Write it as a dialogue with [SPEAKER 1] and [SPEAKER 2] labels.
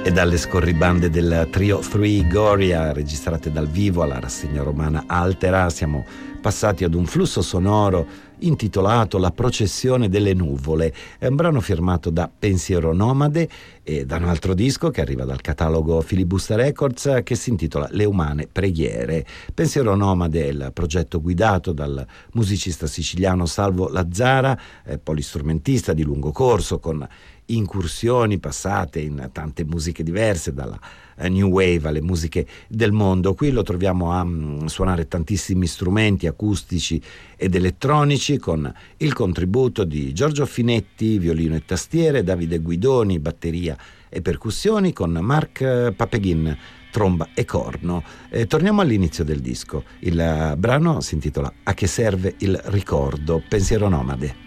[SPEAKER 1] E dalle scorribande del trio Three Goria, registrate dal vivo alla rassegna romana Altera, siamo passati ad un flusso sonoro intitolato La processione delle nuvole. È un brano firmato da Pensiero Nomade e da un altro disco che arriva dal catalogo Filibusta Records, che si intitola Le umane preghiere. Pensiero Nomade è il progetto guidato dal musicista siciliano Salvo Lazzara, polistrumentista di lungo corso, con incursioni passate in tante musiche diverse, dalla new wave alle musiche del mondo. Qui lo troviamo a suonare tantissimi strumenti acustici ed elettronici, con il contributo di Giorgio Finetti, violino e tastiere, Davide Guidoni, batteria e percussioni, con Mark Papeghin, tromba e corno. Torniamo all'inizio del disco. Il brano si intitola A che serve il ricordo. Pensiero Nomade.